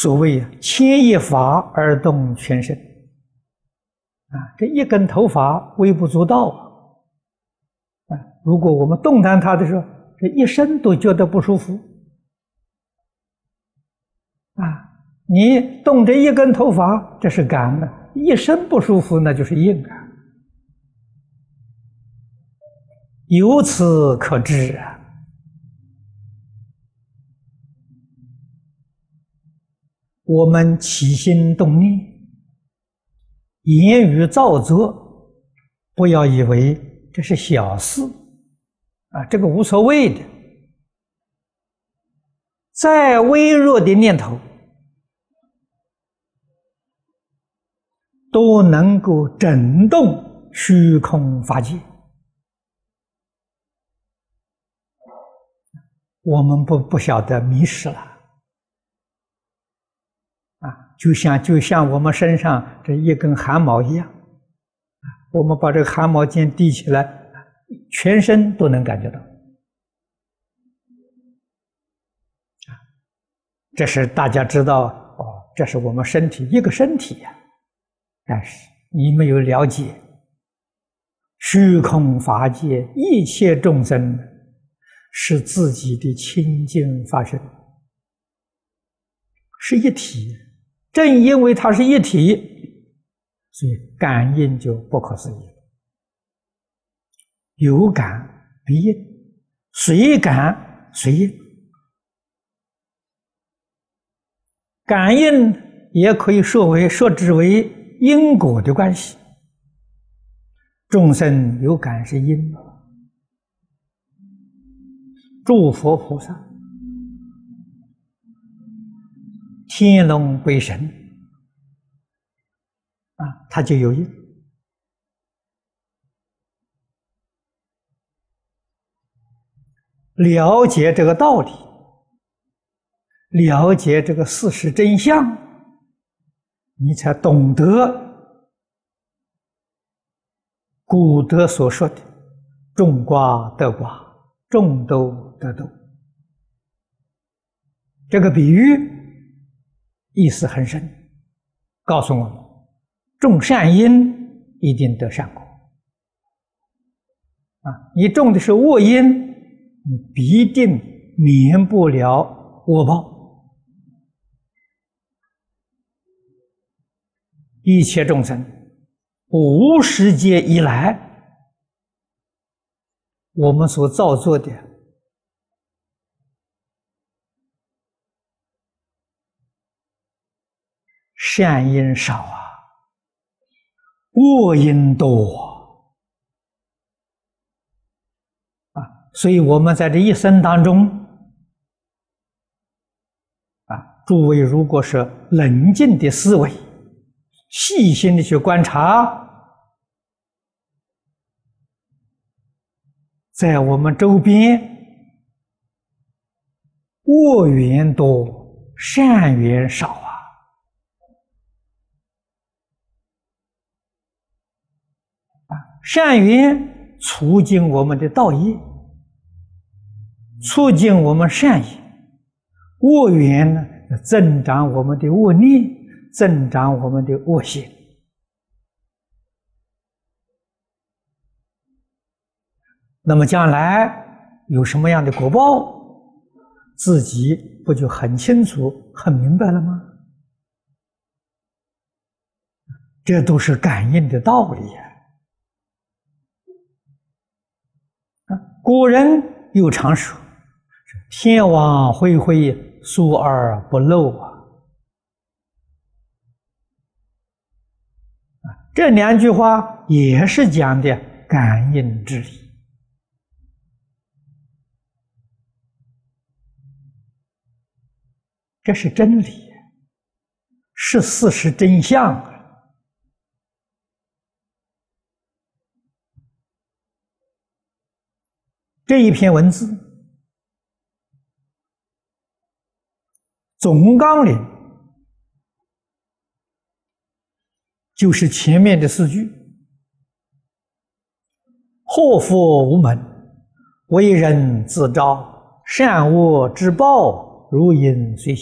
所谓牵一发而动全身这一根头发微不足道如果我们动弹它的时候，这一身都觉得不舒服你动这一根头发，这是感的；一身不舒服，那就是硬由此可知我们起心动念、言语造作，不要以为这是小事这个无所谓的。再微弱的念头，都能够震动虚空法界。我们不晓得迷失了就像我们身上这一根汗毛一样我们把这个汗毛尖提起来，全身都能感觉到这是大家知道这是我们身体一个身体但是你没有了解虚空法界一切众生是自己的清净法身，是一体。正因为它是一体，所以感应就不可思议了。有感必应，随感随应。感应也可以说之为因果的关系。众生有感是因，诸佛菩萨、天龙鬼神他就有因。了解这个道理，了解这个事实真相，你才懂得古德所说的种瓜得瓜，种豆得豆。这个比喻意思很深，告诉我们种善因一定得善果你种的是恶因，你必定免不了恶报。一切众生无始劫以来，我们所造作的善因少恶因多所以我们在这一生当中诸位如果是冷静的思维，细心的去观察，在我们周边恶缘多，善缘少善缘促进我们的道业，促进我们善业；恶缘呢，增长我们的恶念，增长我们的恶行。那么将来有什么样的果报，自己不就很清楚、很明白了吗？这都是感应的道理古人有常说：“天网恢恢，疏而不漏这两句话也是讲的感应之理。这是真理，是事实真相这一篇文字总纲领就是前面的4句：祸福无门，为人自招，善恶之报如影随形。